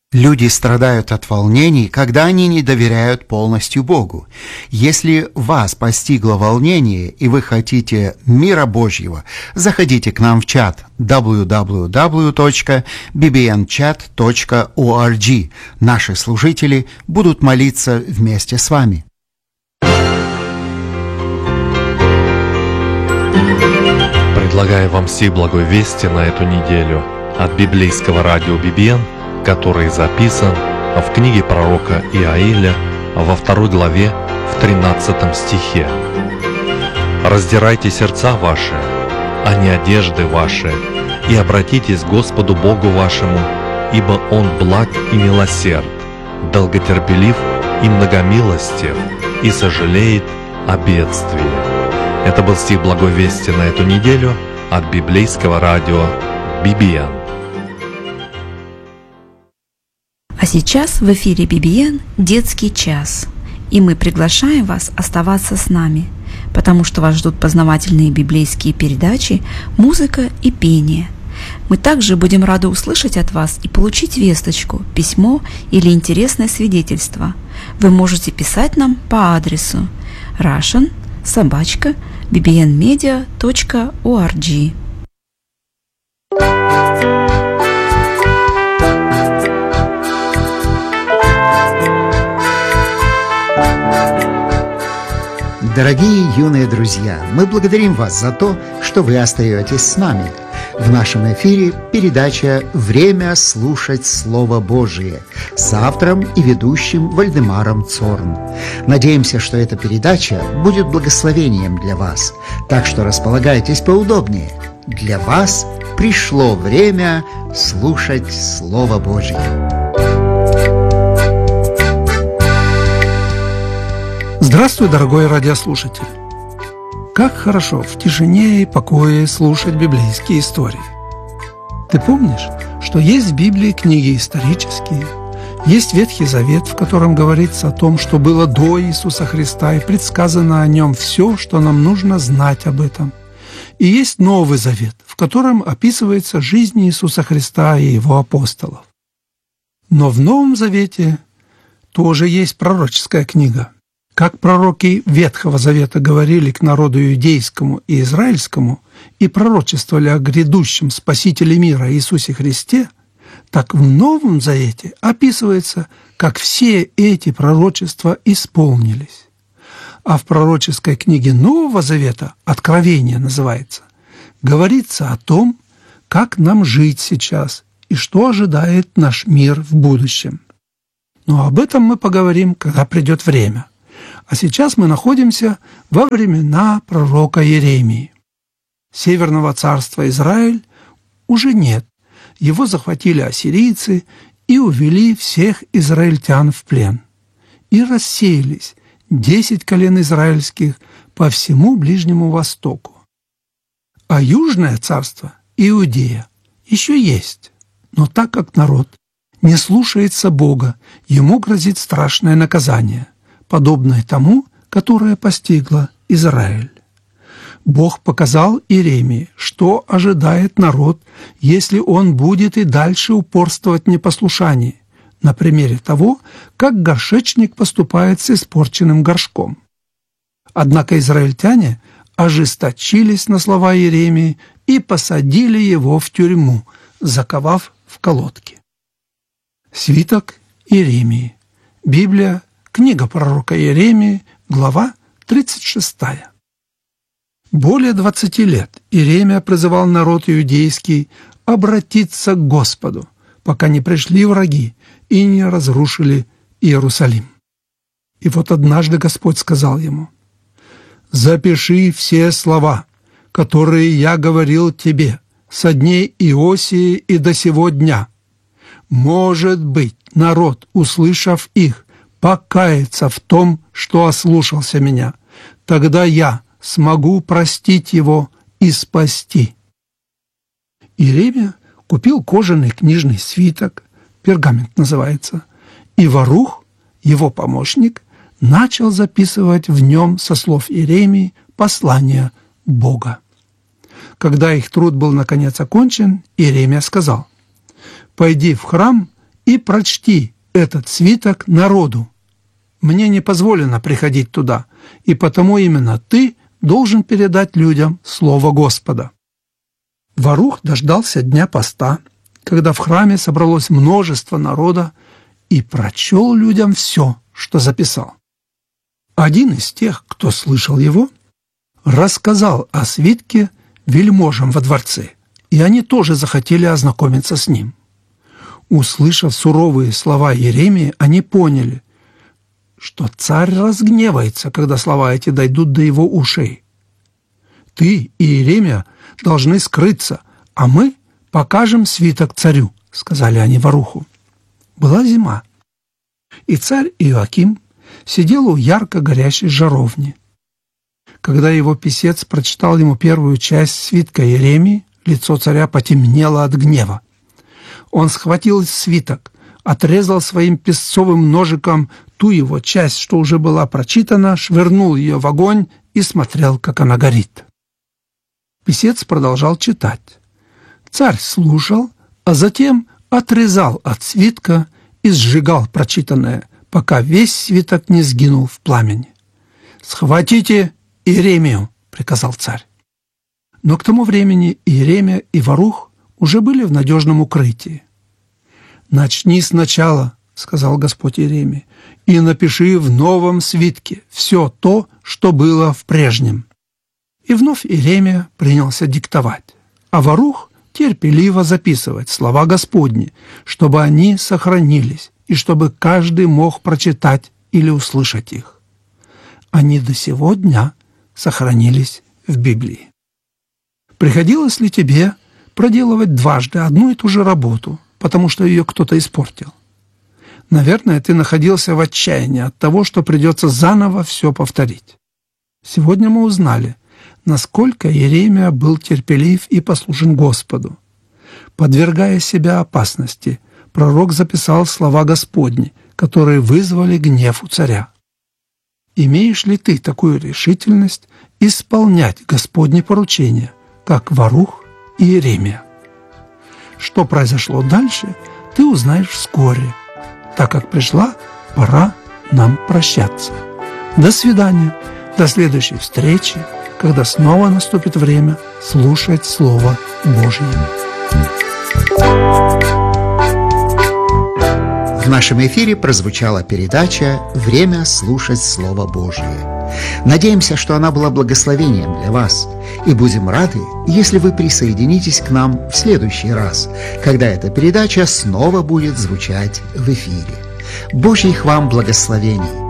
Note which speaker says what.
Speaker 1: Люди страдают от волнений, когда они не доверяют полностью Богу. Если вас постигло волнение и вы хотите мира Божьего, заходите к нам в чат www.bbnchat.org. Наши служители будут молиться вместе с вами.
Speaker 2: Предлагаю вам сей благой вести на эту неделю от библейского радио BBN, который записан в книге пророка Иаиля во 2 главе в 13 стихе. «Раздирайте сердца ваши, а не одежды ваши, и обратитесь к Господу Богу вашему, ибо Он благ и милосерд, долготерпелив и многомилостив, и сожалеет о бедствии». Это был стих благой вести на эту неделю от библейского радио BBN.
Speaker 3: А сейчас в эфире BBN «Детский час». И мы приглашаем вас оставаться с нами, потому что вас ждут познавательные библейские передачи, музыка и пение. Мы также будем рады услышать от вас и получить весточку, письмо или интересное свидетельство. Вы можете писать нам по адресу russian@bbnmedia.org.
Speaker 1: Дорогие юные друзья, мы благодарим вас за то, что вы остаетесь с нами. В нашем эфире передача «Время слушать Слово Божие» с автором и ведущим Вальдемаром Цорн. Надеемся, что эта передача будет благословением для вас, так что располагайтесь поудобнее. Для вас пришло время слушать Слово Божие.
Speaker 4: Здравствуй, дорогой радиослушатель! Как хорошо в тишине и покое слушать библейские истории. Ты помнишь, что есть в Библии книги исторические, есть Ветхий Завет, в котором говорится о том, что было до Иисуса Христа, и предсказано о нем все, что нам нужно знать об этом. И есть Новый Завет, в котором описывается жизнь Иисуса Христа и его апостолов. Но в Новом Завете тоже есть пророческая книга. Как пророки Ветхого Завета говорили к народу иудейскому и израильскому и пророчествовали о грядущем Спасителе мира Иисусе Христе, так в Новом Завете описывается, как все эти пророчества исполнились. А в пророческой книге Нового Завета, Откровение называется, говорится о том, как нам жить сейчас и что ожидает наш мир в будущем. Но об этом мы поговорим, когда придет время. А сейчас мы находимся во времена пророка Иеремии. Северного царства Израиль уже нет. Его захватили ассирийцы и увели всех израильтян в плен. И рассеялись 10 колен израильских по всему Ближнему Востоку. А Южное царство, Иудея, еще есть. Но так как народ не слушается Бога, ему грозит страшное наказание, подобное тому, которое постигло Израиль. Бог показал Иеремии, что ожидает народ, если он будет и дальше упорствовать в непослушании, на примере того, как горшечник поступает с испорченным горшком. Однако израильтяне ожесточились на слова Иеремии и посадили его в тюрьму, заковав в колодки. Свиток Иеремии. Библия. Книга пророка Иеремии, глава 36. Более 20 лет Иеремия призывал народ иудейский обратиться к Господу, пока не пришли враги и не разрушили Иерусалим. И вот однажды Господь сказал ему: «Запиши все слова, которые я говорил тебе со дней Иосии и до сего дня. Может быть, народ, услышав их, покаяться в том, что ослушался меня, тогда я смогу простить его и спасти». Иеремия купил кожаный книжный свиток, пергамент называется, и Варух, его помощник, начал записывать в нем со слов Иеремии послания Бога. Когда их труд был наконец окончен, Иеремия сказал: «Пойди в храм и прочти этот свиток народу. Мне не позволено приходить туда, и потому именно ты должен передать людям слово Господа». Варух дождался дня поста, когда в храме собралось множество народа, и прочел людям все, что записал. Один из тех, кто слышал его, рассказал о свитке вельможам во дворце, и они тоже захотели ознакомиться с ним. Услышав суровые слова Иеремии, они поняли, что царь разгневается, когда слова эти дойдут до его ушей. «Ты и Иеремия должны скрыться, а мы покажем свиток царю», — сказали они Варуху. Была зима, и царь Иоаким сидел у ярко горящей жаровни. Когда его писец прочитал ему первую часть свитка Иеремии, лицо царя потемнело от гнева. Он схватил свиток, отрезал своим песцовым ножиком ту его часть, что уже была прочитана, швырнул ее в огонь и смотрел, как она горит. Писец продолжал читать. Царь слушал, а затем отрезал от свитка и сжигал прочитанное, пока весь свиток не сгинул в пламени. «Схватите Иеремию», — приказал царь. Но к тому времени Иеремия и Варух уже были в надежном укрытии. «Начни сначала», — сказал Господь Иеремии, «и напиши в новом свитке все то, что было в прежнем». И вновь Иеремия принялся диктовать, а Варух терпеливо записывать слова Господни, чтобы они сохранились и чтобы каждый мог прочитать или услышать их. Они до сего дня сохранились в Библии. Приходилось ли тебе проделывать дважды одну и ту же работу, потому что ее кто-то испортил? Наверное, ты находился в отчаянии от того, что придется заново все повторить. Сегодня мы узнали, насколько Иеремия был терпелив и послушен Господу. Подвергая себя опасности, пророк записал слова Господни, которые вызвали гнев у царя. Имеешь ли ты такую решительность исполнять Господни поручения, как Варух и Иеремия? Что произошло дальше, ты узнаешь вскоре, так как пришла пора нам прощаться. До свидания, до следующей встречи, когда снова наступит время слушать Слово Божье.
Speaker 1: В нашем эфире прозвучала передача «Время слушать Слово Божье». Надеемся, что она была благословением для вас, и будем рады, если вы присоединитесь к нам в следующий раз, когда эта передача снова будет звучать в эфире. Божьих вам благословений!